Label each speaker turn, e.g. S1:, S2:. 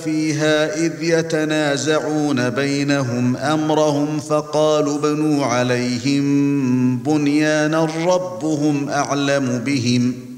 S1: فيها إذ يتنازعون بينهم أمرهم فقالوا بنوا عليهم بنيانا ربهم أعلم بهم